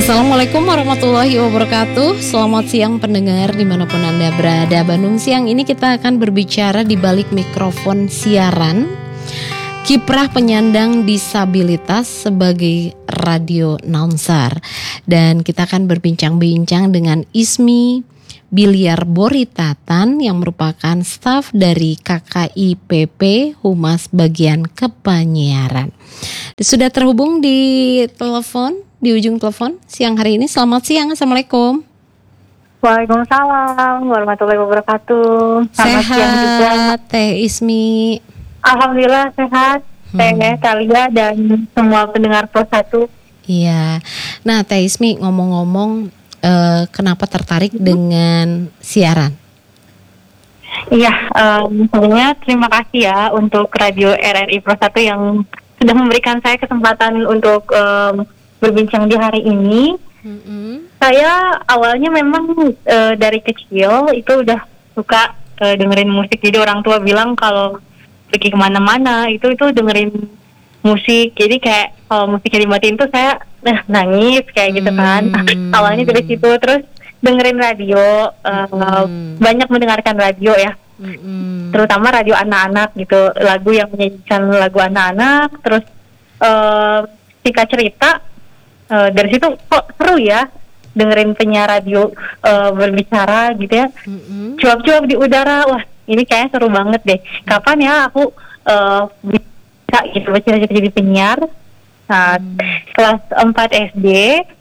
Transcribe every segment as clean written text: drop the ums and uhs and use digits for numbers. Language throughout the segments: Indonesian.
Assalamualaikum warahmatullahi wabarakatuh. Selamat siang pendengar dimanapun Anda berada. Bandung Siang ini kita akan berbicara di balik mikrofon siaran kiprah penyandang disabilitas sebagai radio announcer. Dan kita akan berbincang-bincang dengan Ismi Biliar Boritatan yang merupakan staf dari KKIPP Humas Bagian Kepenyiaran. Sudah terhubung di telepon, di ujung telepon siang hari ini. Selamat siang, Assalamualaikum. Waalaikumsalam warahmatullahi wabarakatuh. Selamat siang juga. Sehat Teh Ismi? Alhamdulillah sehat. Teh Talia dan semua pendengar Pro 1. Iya. Nah Teh Ismi, ngomong-ngomong, kenapa tertarik dengan siaran? Iya, sebelumnya terima kasih ya untuk Radio RRI Pro 1 yang sudah memberikan saya kesempatan untuk berbincang di hari ini. Saya awalnya memang dari kecil itu udah suka dengerin musik. Jadi orang tua bilang kalau pergi kemana-mana itu dengerin musik. Jadi kayak kalau musiknya dimatiin tuh saya nangis kayak gitu kan. Awalnya dari situ, terus dengerin radio, banyak mendengarkan radio ya. Terutama radio anak-anak gitu, lagu yang menyanyikan lagu anak-anak. Terus singkat cerita, dari situ kok seru ya dengerin penyiar radio berbicara gitu ya, cuap-cuap di udara. Wah, ini kayaknya seru banget deh. Kapan ya aku bisa gitu bercita-cita jadi penyiar. Nah, kelas 4 SD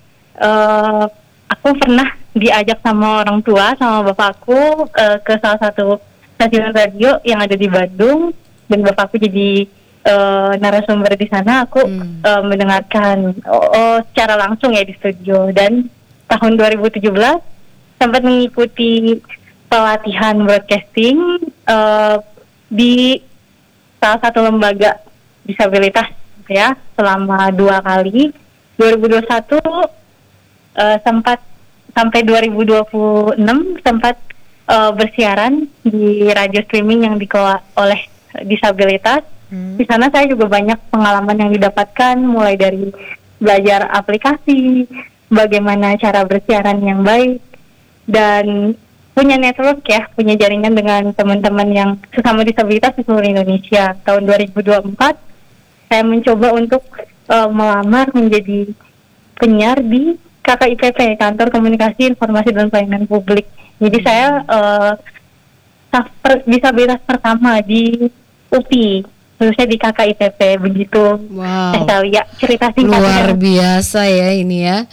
aku pernah diajak sama orang tua, sama bapakku ke salah satu stasiun radio yang ada di Bandung, dan bapakku jadi narasumber di sana. Aku mendengarkan secara langsung ya di studio. Dan tahun 2017 sempat mengikuti pelatihan broadcasting di salah satu lembaga disabilitas ya selama 2 kali. 2021 sempat sampai 2026 sempat bersiaran di radio streaming yang dikelola oleh disabilitas. Di sana saya juga banyak pengalaman yang didapatkan, mulai dari belajar aplikasi, bagaimana cara bersiaran yang baik, dan punya network ya, punya jaringan dengan teman-teman yang sesama disabilitas di seluruh Indonesia. Tahun 2024 saya mencoba untuk melamar menjadi penyiar di KKIPP, Kantor Komunikasi Informasi dan Pelayanan Publik. Jadi saya staf disabilitas pertama di UPI, khususnya di KKIPP, begitu. Wow. Talia, cerita singkatnya. Luar biasa ya ini ya.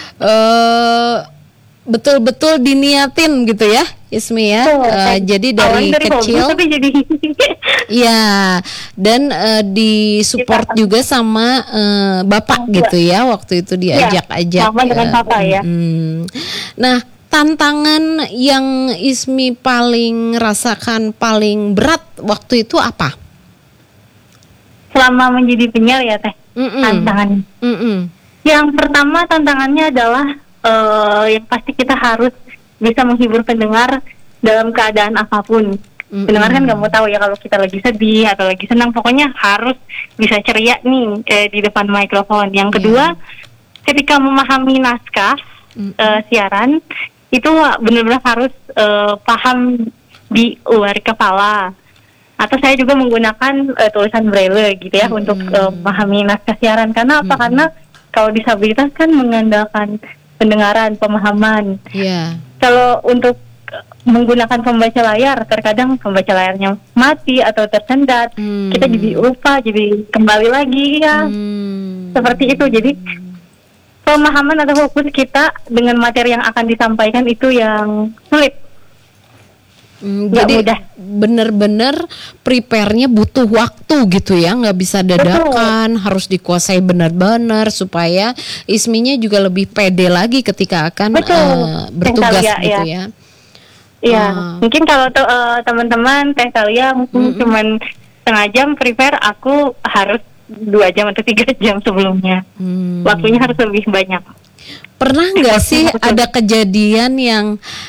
Betul-betul diniatin gitu ya, Ismi ya. Jadi dari kecil, hobi, tapi jadi ya, dan disupport juga sama bapak gitu ya. Waktu itu diajak-ajak. Sama dengan papa ya. Nah, tantangan yang Ismi paling rasakan paling berat waktu itu apa? Selama menjadi penyiar ya Teh, tantangannya. Yang pertama tantangannya adalah yang pasti kita harus bisa menghibur pendengar dalam keadaan apapun. Pendengar kan nggak mau tahu ya kalau kita lagi sedih atau lagi senang. Pokoknya harus bisa ceria nih di depan mikrofon. Yang kedua, ketika memahami naskah siaran itu benar-benar harus paham di luar kepala. Atau saya juga menggunakan tulisan braille gitu ya untuk memahami naskah siaran. Karena apa? Karena kalau disabilitas kan mengandalkan pendengaran, pemahaman. Kalau untuk menggunakan pembaca layar, terkadang pembaca layarnya mati atau tersendat, kita jadi lupa, jadi kembali lagi ya. Seperti itu. Jadi pemahaman atau fokus kita dengan materi yang akan disampaikan itu yang sulit. Jadi benar-benar prepare-nya butuh waktu gitu ya, nggak bisa dadakan. Harus dikuasai benar-benar supaya Isminya juga lebih pede lagi ketika akan bertugas gitu ya. Iya, mungkin kalau teman-teman Teh Talia mungkin cuman setengah jam prepare, aku harus 2 jam atau 3 jam sebelumnya. Waktunya harus lebih banyak. Pernah nggak sih ada kejadian yang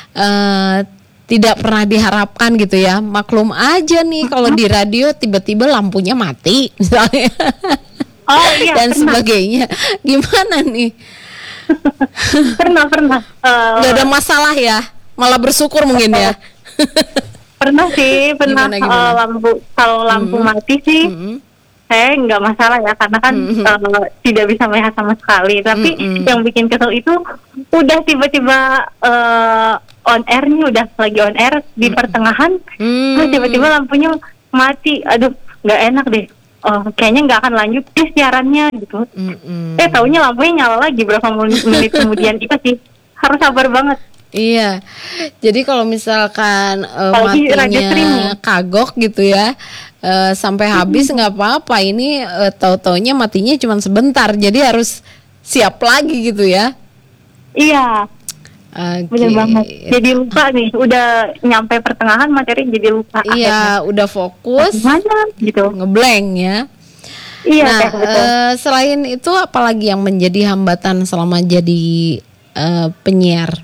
tidak pernah diharapkan gitu ya? Maklum aja nih kalau di radio tiba-tiba lampunya mati misalnya. Dan sebagainya. Gimana nih? Pernah. Gak ada masalah ya, malah bersyukur mungkin ya. Pernah sih, Gimana? kalau lampu mati sih. Saya nggak masalah ya, karena kan tidak bisa melihat sama sekali. Tapi yang bikin kesel itu udah tiba-tiba on air nih, udah lagi on air di pertengahan, terus tiba-tiba lampunya mati. Aduh, nggak enak deh. Kayaknya nggak akan lanjut deh siarannya gitu. Taunya lampunya nyala lagi berapa menit kemudian. Itu sih harus sabar banget. Iya, jadi kalau misalkan Radio streaming. matinya kagok gitu ya, sampai habis nggak apa-apa. Ini tahu-taunya matinya cuma sebentar, jadi harus siap lagi gitu ya. Iya, bener banget. Jadi lupa nih, udah nyampe pertengahan materi jadi lupa. Iya, udah fokus, gimana gitu, ngeblank ya. Iya, Nah, betul. selain itu apalagi yang menjadi hambatan selama jadi penyiar?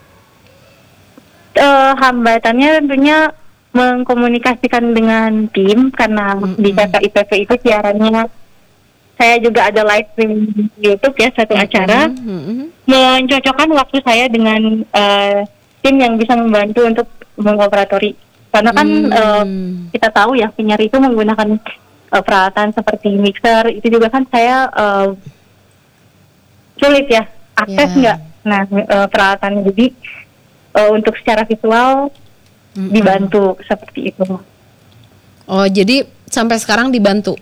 Hambatannya tentunya mengkomunikasikan dengan tim, karena di KKIPP itu siarannya saya juga ada live stream di YouTube ya, satu acara. Mencocokkan waktu saya dengan tim yang bisa membantu untuk mengoperatori, karena kan kita tahu ya, penyiar itu menggunakan peralatan seperti mixer. Itu juga kan saya sulit ya akses nggak. Nah, peralatannya jadi untuk secara visual dibantu seperti itu. Oh, jadi sampai sekarang dibantu?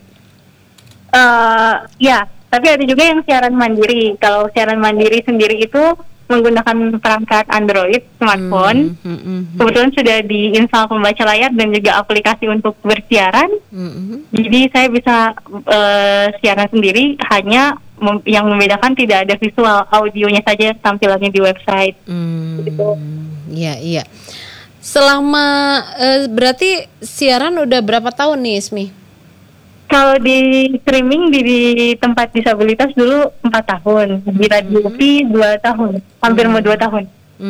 Ya, tapi ada juga yang siaran mandiri. Kalau siaran mandiri sendiri itu menggunakan perangkat Android smartphone. Kebetulan sudah diinstal pembaca layar dan juga aplikasi untuk bersiaran. Jadi saya bisa siaran sendiri, hanya yang membedakan tidak ada visual, audionya saja tampilannya di website. Gitu. Iya. Selama berarti siaran udah berapa tahun nih, Ismi? Kalau di streaming di tempat disabilitas dulu 4 tahun, di Radio UPI 2 tahun, hampir mau 2 tahun.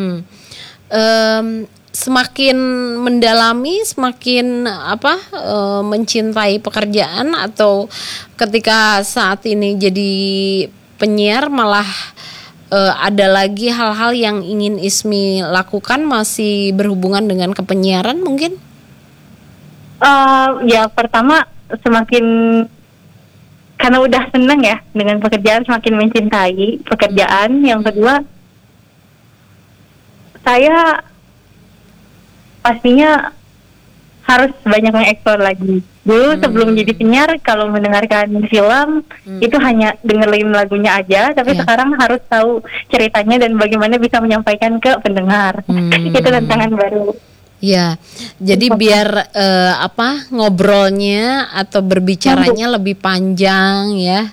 Semakin mendalami, semakin mencintai pekerjaan, atau ketika saat ini jadi penyiar malah ada lagi hal-hal yang ingin Ismi lakukan masih berhubungan dengan kepenyiaran mungkin? Ya, pertama semakin, karena udah seneng ya dengan pekerjaan, semakin mencintai pekerjaan. Yang kedua, saya pastinya harus banyak mengeksplor lagi. Dulu sebelum jadi penyiar, kalau mendengarkan film itu hanya dengerin lagunya aja, tapi sekarang harus tahu ceritanya dan bagaimana bisa menyampaikan ke pendengar. Itu tantangan baru. Ya, jadi biar ngobrolnya atau berbicaranya lebih panjang ya,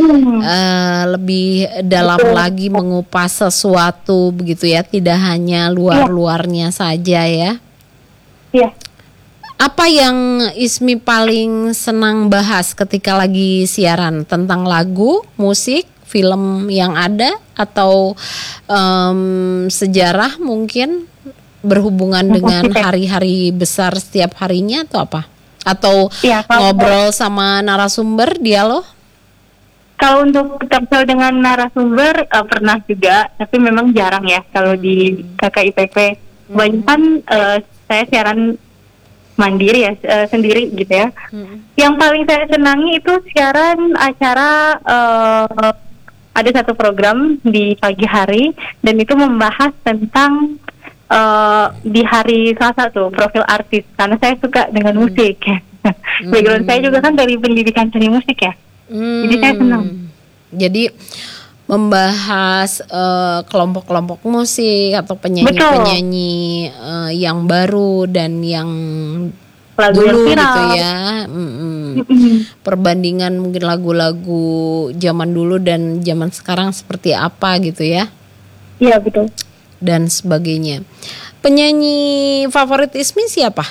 lebih dalam lagi mengupas sesuatu begitu ya, tidak hanya luar-luarnya saja ya. Iya. Apa yang Ismi paling senang bahas ketika lagi siaran? Tentang lagu, musik, film yang ada, atau sejarah mungkin? Berhubungan dengan hari-hari besar setiap harinya atau apa? Atau ngobrol sama narasumber, dialog? Kalau untuk terkait dengan narasumber pernah juga, tapi memang jarang ya kalau di KKIPP. Banyak saya siaran mandiri ya, sendiri gitu ya. Yang paling saya senangi itu siaran acara, ada satu program di pagi hari, dan itu membahas tentang di hari Selasa tuh, profil artis, karena saya suka dengan musik. Background saya juga kan dari pendidikan seni musik ya. Jadi saya senang. Jadi membahas kelompok-kelompok musik atau penyanyi-penyanyi yang baru dan yang lagu dulu yang gitu ya. Perbandingan mungkin lagu-lagu zaman dulu dan zaman sekarang seperti apa gitu ya. Iya, betul. Dan sebagainya. Penyanyi favorit Ismi siapa?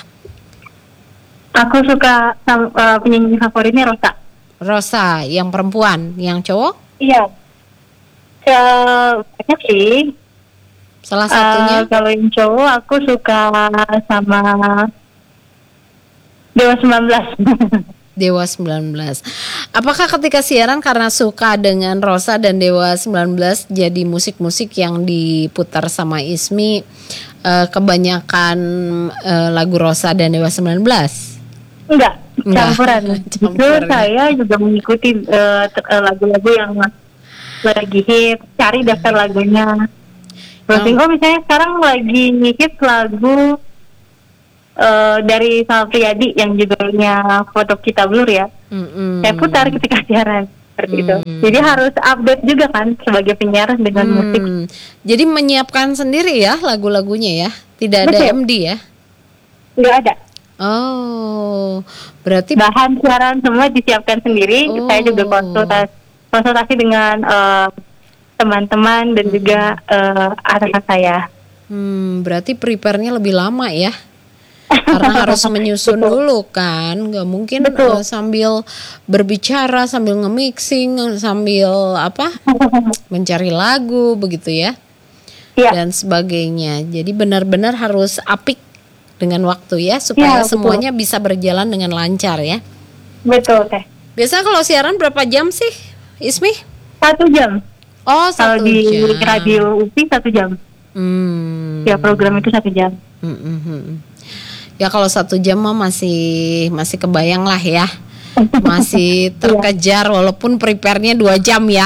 Aku suka penyanyi favoritnya Rosa. Rosa, yang perempuan, yang cowok? Iya. Banyak sih. Salah satunya? Kalau yang cowok aku suka sama Dewa 19. Dewa 19. Apakah ketika siaran karena suka dengan Rosa dan Dewa 19 jadi musik-musik yang diputar sama Ismi kebanyakan lagu Rosa dan Dewa 19? Enggak, campuran. Justru saya juga mengikuti lagu-lagu yang lagi hit, cari daftar lagunya. Terus misalnya sekarang lagi hit lagu dari Salma Priadi yang judulnya Foto Kita Blur ya. Saya putar ketika siaran seperti itu. Jadi harus update juga kan sebagai penyiar dengan musik. Jadi menyiapkan sendiri ya lagu-lagunya ya, tidak ada MD ya? Nggak ada. Oh, berarti bahan siaran semua disiapkan sendiri. Saya juga konsultasi dengan teman-teman dan juga anak saya. Berarti prepare-nya lebih lama ya? Karena harus menyusun dulu kan, nggak mungkin sambil berbicara, sambil nge-mixing, sambil mencari lagu begitu ya, dan sebagainya. Jadi benar-benar harus apik dengan waktu ya, supaya semuanya bisa berjalan dengan lancar ya. Betul teh. Biasa kalau siaran berapa jam sih, Ismi? 1 jam. Oh, 1 jam. Kalau di radio UPI 1 jam. Ya program itu 1 jam. Ya kalau 1 jam mah masih kebayang lah ya, masih terkejar walaupun prepare-nya 2 jam ya.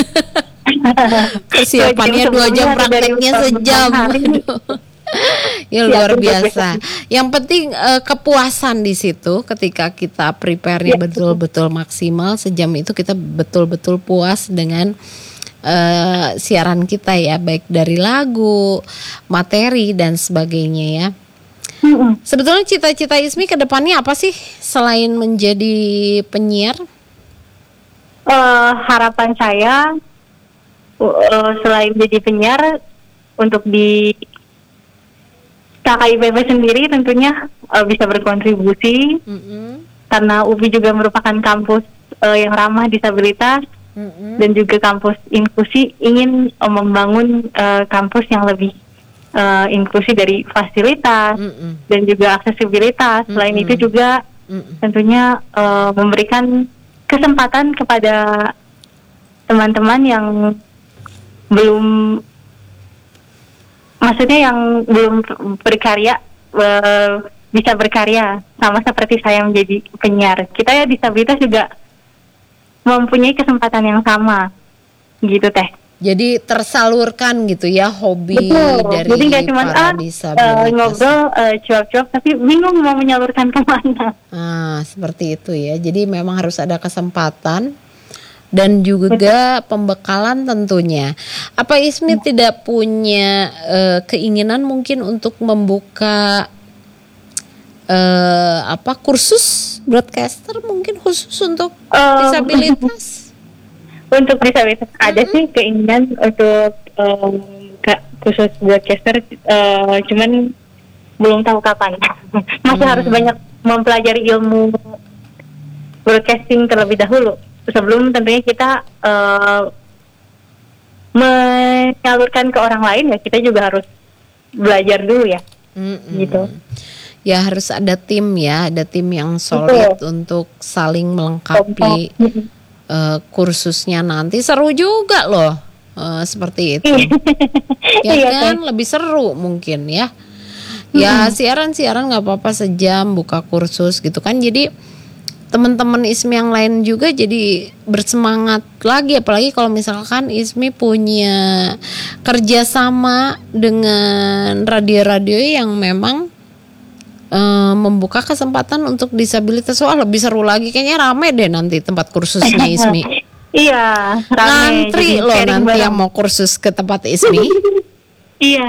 Persiapannya 2 jam, prakteknya sejam. Ya luar biasa. Yang penting kepuasan di situ ketika kita prepare-nya betul-betul maksimal, sejam itu kita betul-betul puas dengan siaran kita ya, baik dari lagu, materi dan sebagainya ya. Sebetulnya cita-cita Ismi ke depannya apa sih selain menjadi penyiar? Harapan saya selain jadi penyiar, untuk di KKIPP sendiri tentunya bisa berkontribusi, karena UPI juga merupakan kampus yang ramah disabilitas dan juga kampus inklusi, ingin membangun kampus yang lebih inklusi dari fasilitas dan juga aksesibilitas. Selain itu juga tentunya memberikan kesempatan kepada teman-teman yang belum berkarya, bisa berkarya sama seperti saya menjadi penyiar. Kita ya disabilitas juga mempunyai kesempatan yang sama gitu teh. Jadi tersalurkan gitu ya hobi. Betul. Dari jadi nggak cuma ngobrol cuap-cuap tapi bingung mau menyalurkan kemana. Seperti itu ya. Jadi memang harus ada kesempatan dan juga pembekalan tentunya. Apa Ismi tidak punya keinginan mungkin untuk membuka kursus broadcaster mungkin khusus untuk disabilitas? Untuk disabilitas ada sih keinginan untuk khusus broadcaster, cuman belum tahu kapan. Masih harus banyak mempelajari ilmu broadcasting terlebih dahulu sebelum tentunya kita menyalurkan ke orang lain. Ya kita juga harus belajar dulu ya. Gitu. Ya harus ada tim ya, ada tim yang solid untuk saling melengkapi. Kursusnya nanti seru juga loh, seperti itu. Ya kan lebih seru mungkin ya. Ya siaran nggak apa-apa sejam buka kursus gitu kan. Jadi teman-teman Ismi yang lain juga jadi bersemangat lagi, apalagi kalau misalkan Ismi punya kerjasama dengan radio-radio yang memang membuka kesempatan untuk disabilitas. Wah lebih seru lagi, kayaknya rame deh nanti tempat kursusnya Ismi. Iya, rame. Ngantri loh nanti yang mau kursus ke tempat Ismi. Iya.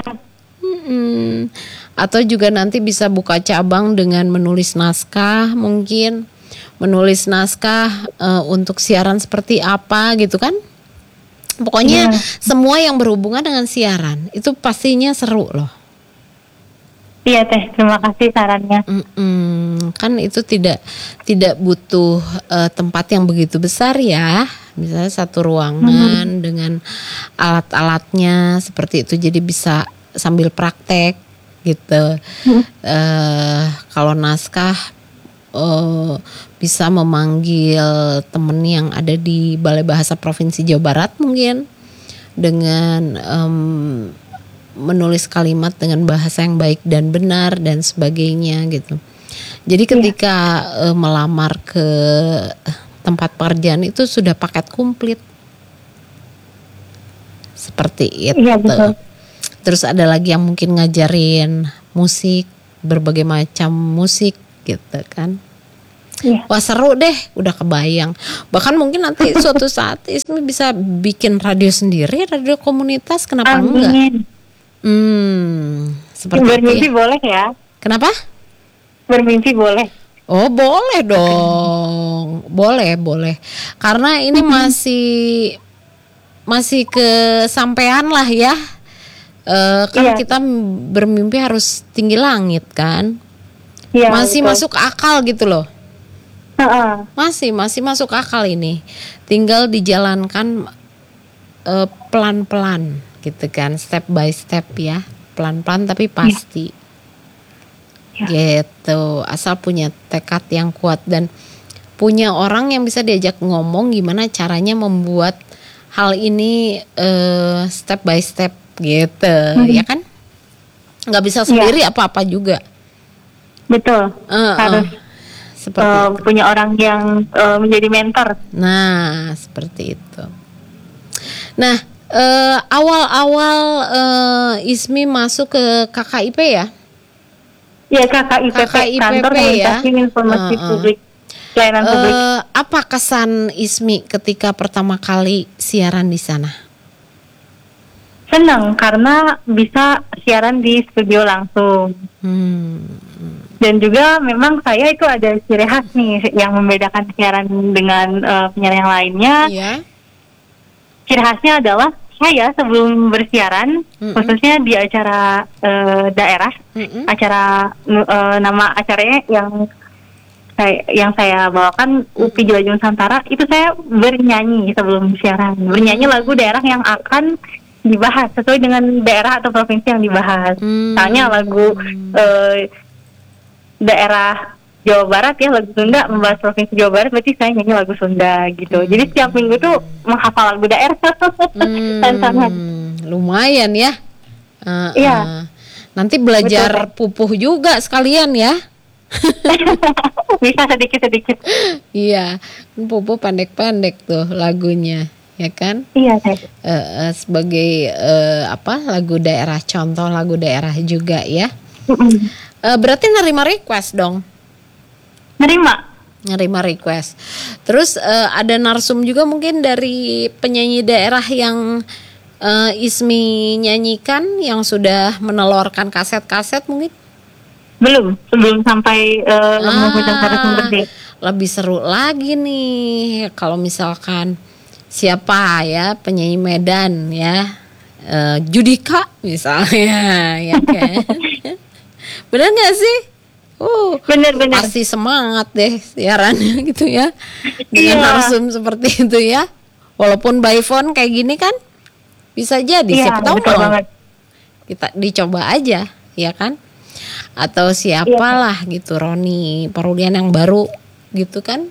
Atau juga nanti bisa buka cabang dengan menulis naskah, mungkin menulis naskah untuk siaran seperti apa gitu kan. Pokoknya semua yang berhubungan dengan siaran itu pastinya seru loh. Iya teh, terima kasih sarannya. Kan itu tidak butuh tempat yang begitu besar ya. Misalnya satu ruangan dengan alat-alatnya seperti itu, jadi bisa sambil praktek gitu. Kalau naskah bisa memanggil temen yang ada di Balai Bahasa Provinsi Jawa Barat mungkin dengan menulis kalimat dengan bahasa yang baik dan benar dan sebagainya gitu. Jadi ketika melamar ke tempat pekerjaan itu sudah paket komplit seperti itu. Iya, betul. Terus ada lagi yang mungkin ngajarin musik, berbagai macam musik gitu kan. Iya. Wah seru deh, udah kebayang. Bahkan mungkin nanti suatu saat Ismi bisa bikin radio sendiri, radio komunitas, kenapa enggak? Seperti Bermimpi itu ya. boleh ya? Kenapa? Bermimpi boleh. Oh boleh dong, boleh. Karena ini masih kesampaian lah ya. Kan kita bermimpi harus tinggi langit kan. Iya, masih betul. masuk akal gitu loh. Masih masuk akal ini. Tinggal dijalankan pelan-pelan gitu kan, step by step ya. Pelan-pelan tapi pasti. Gitu. Asal punya tekad yang kuat dan punya orang yang bisa diajak ngomong gimana caranya membuat hal ini step by step gitu, ya kan? Nggak bisa sendiri apa-apa juga. Betul. Harus seperti punya orang yang menjadi mentor. Nah, seperti itu. Nah, awal-awal Ismi masuk ke KKIP ya? Ya, KKIPP, Kantor Komunikasi Informasi Publik, Pelayanan Publik. Apa kesan Ismi ketika pertama kali siaran di sana? Senang karena bisa siaran di studio langsung. Dan juga memang saya itu ada ciri khas nih yang membedakan siaran dengan penyiar yang lainnya. Iya. Ciri khasnya adalah saya sebelum bersiaran, khususnya di acara daerah, acara nama acaranya yang saya bawakan UPI Jawa Nusantara, itu saya bernyanyi sebelum siaran, bernyanyi lagu daerah yang akan dibahas sesuai dengan daerah atau provinsi yang dibahas. Misalnya lagu daerah Jawa Barat ya, lagu Sunda membahas provinsi Jawa Barat, berarti saya nyanyi lagu Sunda gitu. Jadi setiap minggu tuh menghafal lagu daerah. Tantangan. Lumayan ya. Iya. Nanti belajar pupuh juga sekalian ya. Bisa sedikit-sedikit. Iya, pupuh pendek-pendek tuh lagunya, ya kan? Iya, sebagai lagu daerah, contoh lagu daerah juga ya. Berarti nerima request dong. Nerima request. Terus ada narsum juga mungkin dari penyanyi daerah yang Ismi nyanyikan yang sudah menelurkan kaset-kaset mungkin? Sebelum sampai mengundang narasumber deh. Lebih seru lagi nih kalau misalkan siapa ya penyanyi Medan ya, Judika misalnya, ya kan? Benar nggak sih? Benar. Pasti semangat deh siarannya gitu ya, dengan narsum seperti itu ya. Walaupun by phone kayak gini kan bisa jadi, siapa tahu mau kita dicoba aja, ya kan? Atau siapalah gitu, Roni Parulian yang baru gitu kan,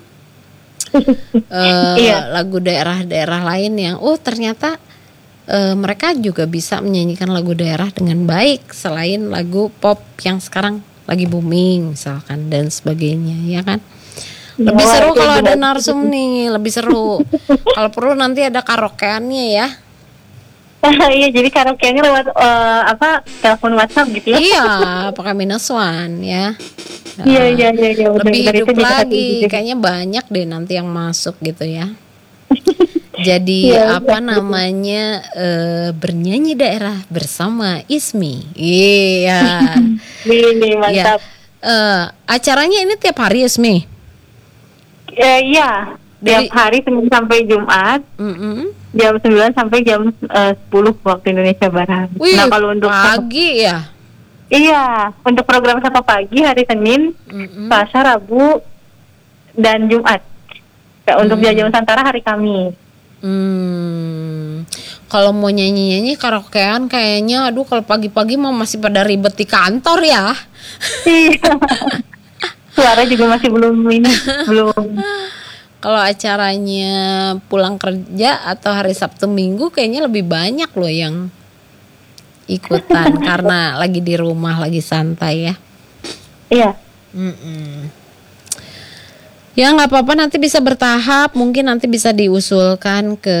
lagu daerah-daerah lain yang ternyata mereka juga bisa menyanyikan lagu daerah dengan baik selain lagu pop yang sekarang lagi booming misalkan dan sebagainya, ya kan? Lebih seru kalau ada narsum nih, lebih seru. Kalau perlu nanti ada karaokeannya ya. Iya, jadi karaokeannya lewat telepon WhatsApp gitu ya. Iya, pakai -1 ya. Iya. Lebih hidup lagi, kayaknya banyak deh nanti yang masuk gitu ya. Jadi bernyanyi daerah bersama Ismi. Iya. Ini mantap. Acaranya ini tiap hari Ismi? Iya, tiap hari Senin sampai Jumat. Jam 9 sampai jam 10 waktu Indonesia Barat. Wih, nah, kalau untuk pagi ya? Iya, untuk program Sapa Pagi hari Senin, Selasa, Rabu, dan Jumat. Untuk Jawa Nusantara hari Kamis. Kalau mau nyanyi-nyanyi karaokean kayaknya kalau pagi-pagi mau masih pada ribet di kantor ya. Iya. Suara juga masih belum ini, belum. Kalau acaranya pulang kerja atau hari Sabtu Minggu kayaknya lebih banyak loh yang ikutan karena lagi di rumah, lagi santai ya. Iya. Ya nggak apa-apa, nanti bisa bertahap, mungkin nanti bisa diusulkan ke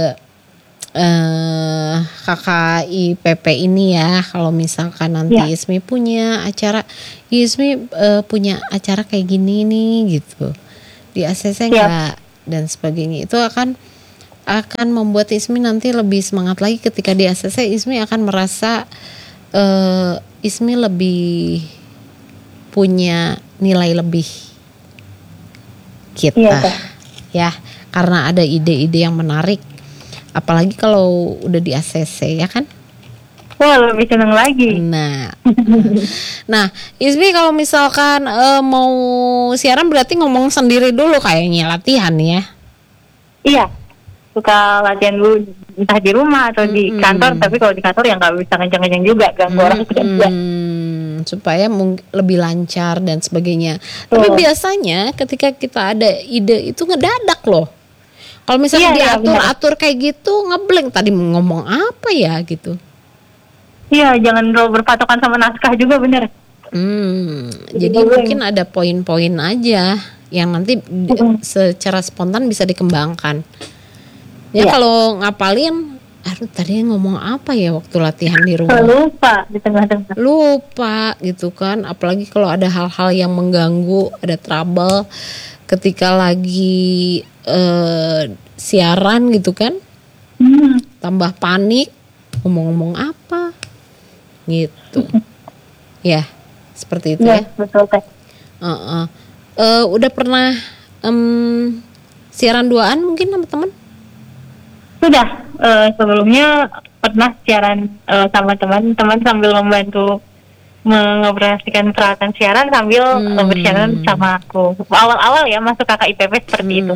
KKIPP ini ya. Kalau misalkan nanti Ismi punya acara, Ismi punya acara kayak gini nih gitu, di ACC enggak dan sebagainya, itu akan membuat Ismi nanti lebih semangat lagi ketika di ACC. Ismi akan merasa Ismi lebih punya nilai lebih kita ya, karena ada ide-ide yang menarik, apalagi kalau udah di ACC ya kan. Wah, lebih seneng lagi. Nah, Ismi kalau misalkan mau siaran berarti ngomong sendiri dulu kayaknya, latihan ya. Iya, suka latihan dulu entah di rumah atau di kantor, tapi kalau di kantor ya nggak bisa kencang-kencang juga, ganggu orang kerja. Supaya lebih lancar dan sebagainya. Tapi biasanya ketika kita ada ide itu ngedadak loh. Kalau misalnya diatur-atur kayak gitu, ngeblank, tadi mau ngomong apa ya gitu. Iya, jangan terlalu berpatokan sama naskah juga, bener. Jadi mungkin ada poin-poin aja yang nanti secara spontan bisa dikembangkan. Ya kalau ngapalin, aduh tadi ngomong apa ya waktu latihan di rumah. Lupa di tengah-tengah. Lupa gitu kan, apalagi kalau ada hal-hal yang mengganggu, ada trouble ketika lagi siaran gitu kan. Tambah panik, ngomong-ngomong apa gitu. Ya, seperti itu ya. Betul kan. Udah pernah siaran duaan mungkin sama teman? Sudah, sebelumnya pernah siaran sama teman-teman sambil membantu mengoperasikan peralatan siaran sambil bersiaran sama aku. Awal-awal ya masuk KKIPP seperti itu.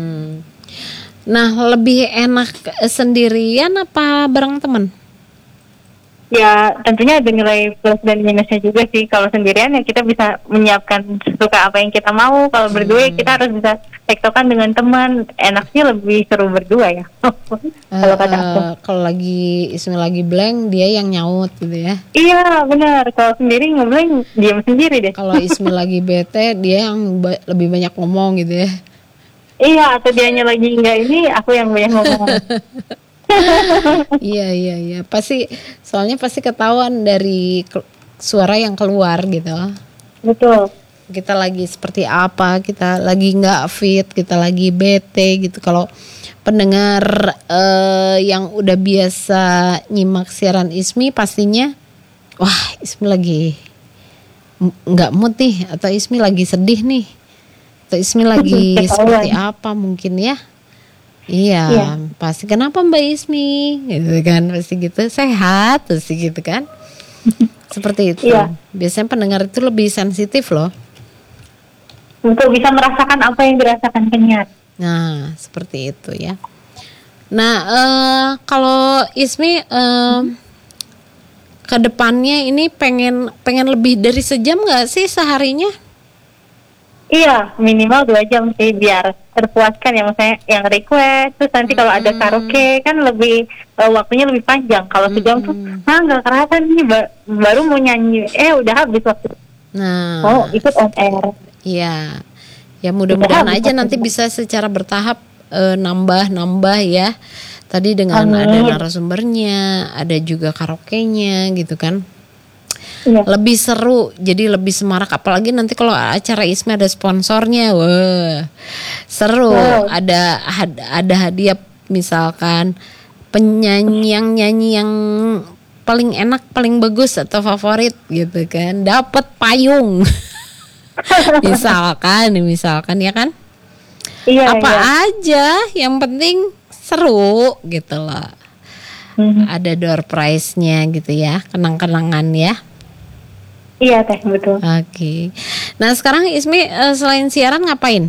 Nah, lebih enak sendirian apa bareng teman? Ya tentunya ada nilai plus dan minusnya juga sih. Kalau sendirian ya kita bisa menyiapkan suka apa yang kita mau. Kalau berdua kita harus bisa tektokan dengan teman. Enaknya lebih seru berdua ya. Kalau kata aku. Kalau lagi Ismi lagi blank, dia yang nyaut gitu ya. Iya benar. Kalau sendiri ngeblank, diam sendiri deh. Kalau Ismi lagi bete, dia yang lebih banyak ngomong gitu ya. Iya, atau dianya lagi enggak ini, aku yang banyak ngomong. Iya. Soalnya pasti ketahuan dari suara yang keluar gitu. Betul. Kita lagi seperti apa, kita lagi nggak fit, kita lagi bete gitu. Kalau pendengar yang udah biasa nyimak siaran Ismi pastinya, wah Ismi lagi nggak mood nih, atau Ismi lagi sedih nih, atau Ismi lagi seperti apa mungkin ya. Iya, pasti kenapa Mbak Ismi gitu kan, pasti gitu, sehat pasti gitu kan. Seperti itu. Biasanya pendengar itu lebih sensitif loh, untuk bisa merasakan apa yang dirasakan penyiar. Nah, seperti itu ya. Nah, kalau Ismi ke depannya ini pengen lebih dari sejam nggak sih seharinya? Iya, minimal 2 jam sih biar terpuaskan ya, maksudnya yang request. Terus nanti kalau ada karaoke kan lebih waktunya lebih panjang. Kalau sejam tuh nggak kerasa nih, baru mau nyanyi udah habis waktu. Nah, ikut on air. Iya, ya mudah-mudahan aja nanti bisa secara bertahap nambah ya. Tadi dengan ada narasumbernya, ada juga karaoke-nya gitu kan. Lebih seru, jadi lebih semarak. Apalagi nanti kalau acara Ismi ada sponsornya, wah seru. Ada hadiah, misalkan penyanyi yang paling enak, paling bagus atau favorit gitu kan, dapat payung. misalkan ya kan. Aja yang penting seru gitu loh. Ada door prize-nya gitu ya, kenang-kenangan ya. Iya teh, betul. Oke. Nah sekarang Ismi selain siaran ngapain?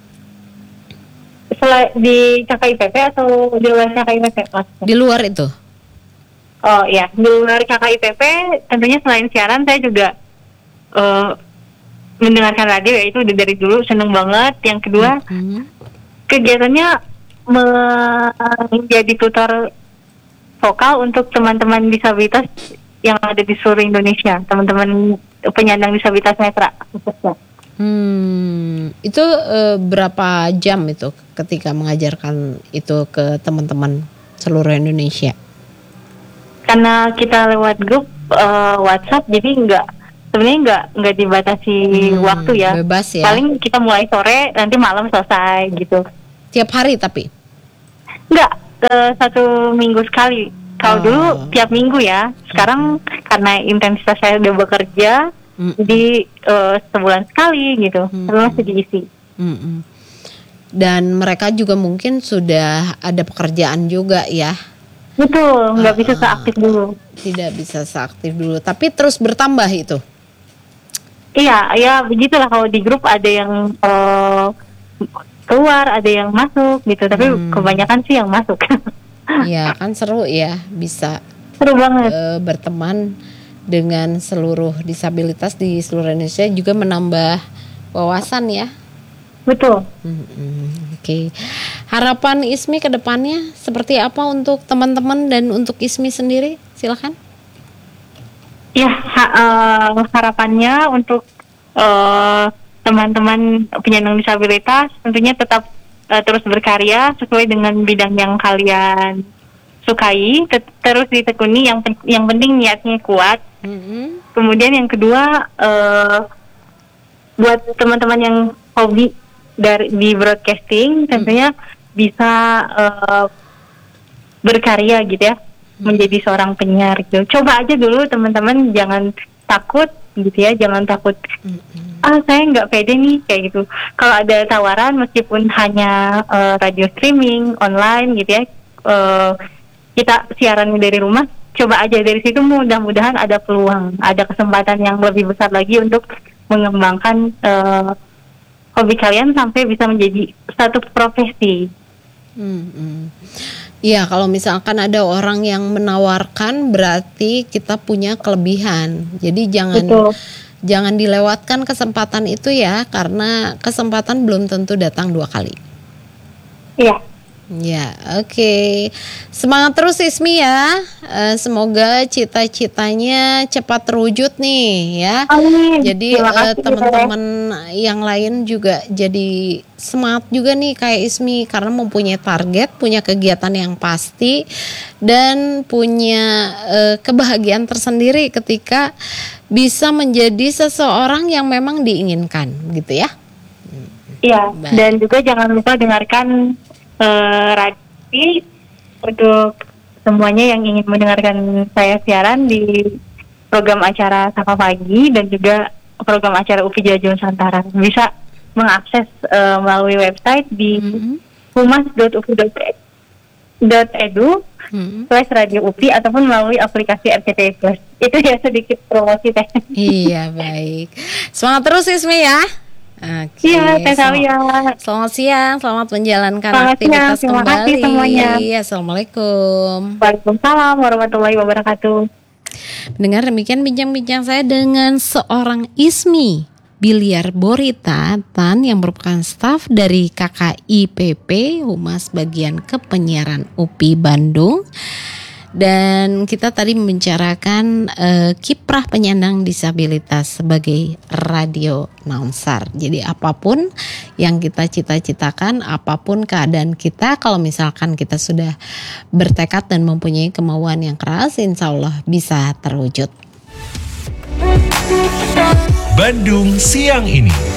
Di KKIPP atau di luar KKIPP? Di luar itu. Oh iya, di luar KKIPP tentunya selain siaran saya juga mendengarkan radio ya itu udah dari dulu seneng banget. Yang kedua kegiatannya menjadi tutor vokal untuk teman-teman disabilitas yang ada di seluruh Indonesia, teman-teman penyandang disabilitas netra khususnya. Itu berapa jam itu ketika mengajarkan itu ke teman-teman seluruh Indonesia? Karena kita lewat grup WhatsApp, jadi sebenarnya nggak dibatasi waktu ya. Bebas ya. Paling kita mulai sore, nanti malam selesai gitu. Tiap hari tapi? Nggak, 1 minggu sekali. Kalau dulu tiap minggu ya. Sekarang karena intensitas saya udah bekerja, jadi sebulan sekali gitu. Terus masih diisi. Dan mereka juga mungkin sudah ada pekerjaan juga ya. Betul, nggak bisa seaktif dulu. Tidak bisa seaktif dulu, tapi terus bertambah itu. Iya, ya begitulah kalau di grup ada yang keluar, ada yang masuk gitu. Tapi kebanyakan sih yang masuk. Iya, kan seru ya, bisa seru banget berteman dengan seluruh disabilitas di seluruh Indonesia, juga menambah wawasan ya. Betul. Oke. Harapan Ismi ke depannya seperti apa untuk teman-teman dan untuk Ismi sendiri? Silakan. Ya, harapannya untuk teman-teman penyandang disabilitas tentunya tetap terus berkarya sesuai dengan bidang yang kalian sukai, terus ditekuni. Yang penting niatnya kuat. Kemudian yang kedua, buat teman-teman yang hobi di broadcasting tentunya bisa berkarya gitu ya, menjadi seorang penyiar gitu. Coba aja dulu teman-teman, jangan takut gitu ya, jangan takut saya nggak pede nih kayak gitu. Kalau ada tawaran meskipun hanya radio streaming online gitu ya, kita siaran dari rumah, coba aja dari situ, mudah-mudahan ada peluang, ada kesempatan yang lebih besar lagi untuk mengembangkan hobi kalian sampai bisa menjadi satu profesi. Iya, kalau misalkan ada orang yang menawarkan berarti kita punya kelebihan. Jadi jangan dilewatkan kesempatan itu ya, karena kesempatan belum tentu datang 2 kali. Iya. Ya, oke. Semangat terus Ismi ya. Semoga cita-citanya cepat terwujud nih ya. Amin. Jadi teman-teman yang lain juga jadi semangat juga nih kayak Ismi, karena mempunyai target, punya kegiatan yang pasti, dan punya kebahagiaan tersendiri ketika bisa menjadi seseorang yang memang diinginkan gitu ya. Iya. Dan juga jangan lupa dengarkan radio untuk semuanya yang ingin mendengarkan saya siaran di program acara Sapa Pagi dan juga program acara UPI Jawa Nusantara. Bisa mengakses melalui website di humas.upi.edu/radio UPI ataupun melalui aplikasi RCTI Plus. Itu ya sedikit promosi teh. Iya, baik. Semangat terus Ismi ya. Iya, selamat siang, selamat menjalankan aktivitas terima kembali. Kasih semuanya. Assalamualaikum. Waalaikumsalam warahmatullahi wabarakatuh. Dengar demikian bincang-bincang saya dengan seorang Ismi Biliar Borita Tan yang merupakan staf dari KKIPP Humas Bagian Kepenyiaran UPI Bandung. Dan kita tadi membicarakan kiprah penyandang disabilitas sebagai radio announcer. Jadi apapun yang kita cita-citakan, apapun keadaan kita, kalau misalkan kita sudah bertekad dan mempunyai kemauan yang keras, insya Allah bisa terwujud. Bandung Siang Ini.